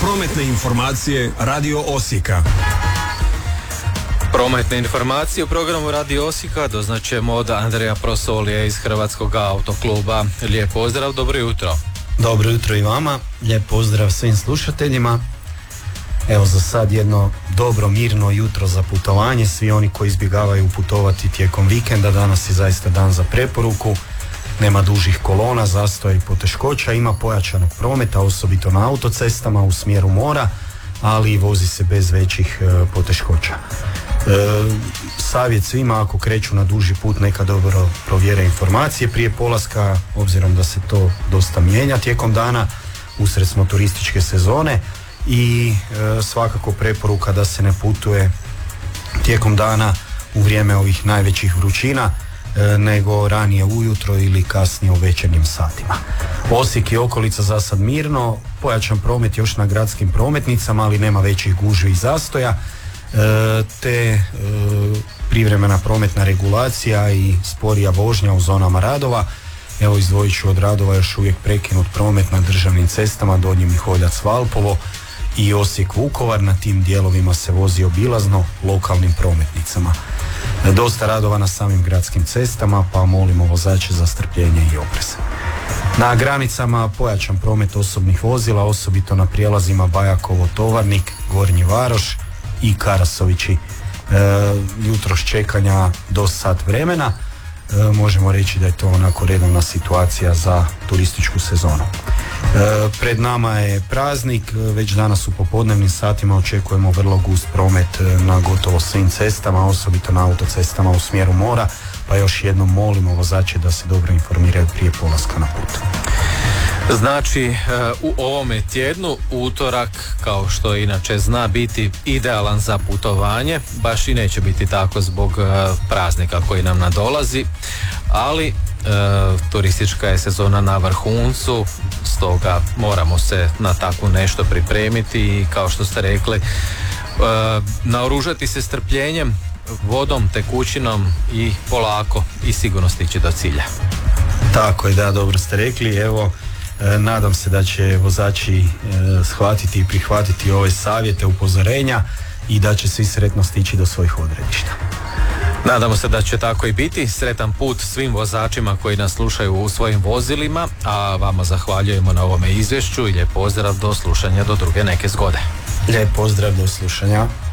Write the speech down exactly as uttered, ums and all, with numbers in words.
Prometne informacije Radio Osijeka. Prometne informacije u programu Radio Osijeka doznaćemo od Andreja Prosolija iz Hrvatskog autokluba. Lijep pozdrav, dobro jutro. Dobro jutro i vama, lijep pozdrav svim slušateljima. Evo za sad jedno dobro, mirno jutro za putovanje. Svi oni koji izbjegavaju putovati tijekom vikenda, danas je zaista dan za preporuku. Nema dužih kolona, zastoja i poteškoća, ima pojačanog prometa, osobito na autocestama u smjeru mora, ali vozi se bez većih e, poteškoća. E, savjet svima, ako kreću na duži put, neka dobro provjere informacije prije polaska, obzirom da se to dosta mijenja tijekom dana, usred smo turističke sezone i e, svakako preporuka da se ne putuje tijekom dana u vrijeme ovih najvećih vrućina, e, nego ranije ujutro ili kasnije u večernjim satima. Osijek i okolica za sad mirno, pojačan promet još na gradskim prometnicama, ali nema većih gužvi i zastoja, e, te e, privremena prometna regulacija i sporija vožnja u zonama radova. Evo, izdvojit ću od radova još uvijek prekinut promet na državnim cestama Donji Miholjac Valpovo i Osijek Vukovar. Na tim dijelovima se vozi obilazno lokalnim prometnicama. Dosta radova na samim gradskim cestama, pa molimo vozače za strpljenje i oprez. Na granicama pojačan promet osobnih vozila, osobito na prijelazima Bajakovo Tovarnik, Gornji Varoš i Karasovići. E, jutros čekanja do sat vremena. E, možemo reći da je to onako redovna situacija za turističku sezonu. E, pred nama je praznik, već danas u popodnevnim satima očekujemo vrlo gust promet na gotovo svim cestama, osobito na autocestama u smjeru mora, pa još jednom molimo vozače da se dobro informiraju prije polaska na put. Znači, u ovome tjednu utorak, kao što inače zna biti idealan za putovanje, baš i neće biti tako zbog praznika koji nam nadolazi, ali e, turistička je sezona na vrhuncu, stoga moramo se na takvo nešto pripremiti i, kao što ste rekli, e, naoružati se strpljenjem, vodom, tekućinom i polako i sigurno stići do cilja. Tako je, da, dobro ste rekli. Evo, e, nadam se da će vozači e, shvatiti i prihvatiti ove savjete, upozorenja i da će svi sretno stići do svojih odredišta. Nadamo se da će tako i biti. Sretan put svim vozačima koji nas slušaju u svojim vozilima, a vama zahvaljujemo na ovome izvješću i lijep pozdrav do slušanja do druge neke zgode. Lijep pozdrav, do slušanja.